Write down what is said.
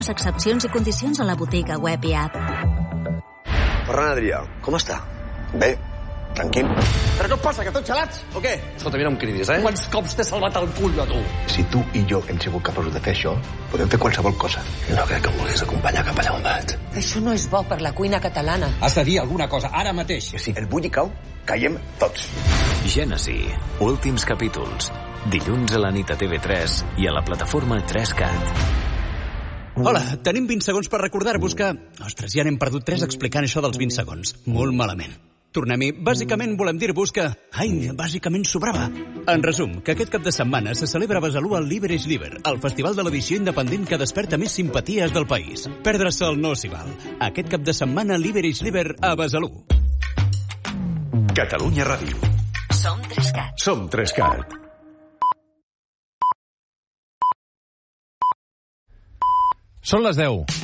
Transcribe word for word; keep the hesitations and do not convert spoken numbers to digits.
Excepcions i condicions a la botiga web i app. Ferran Adrià, com està? Bé, tranquil. Però què passa, que tots gelats, o què? Escolta, mira, no em cridis, eh? Quants cops t'he salvat el cul, a tu? Si tu i jo hem sigut capaços de fer això, podem fer qualsevol cosa. No crec que em vulguis acompanyar cap allà on vaig. Això no és bo per la cuina catalana. Has de dir alguna cosa, ara mateix. I si el bulli cau, caiem tots. Gènesi, últims capítols. Dilluns a la nit a T V tres i a la plataforma tres cat. Hola, tenim vint segons per recordar-vos que... Ostres, ja n'hem perdut tres explicant això dels vint segons. Molt malament. Tornem-hi. Bàsicament volem dir-vos que... Ai, bàsicament sobrava. En resum, que aquest cap de setmana se celebra a Besalú el Liber és Liber, el festival de l'edició independent que desperta més simpaties del país. Perdre-se'l no s'hi val. Aquest cap de setmana Liber és Liber a Besalú. Catalunya Ràdio. Som tres cat. Som tres cat. Són les deu.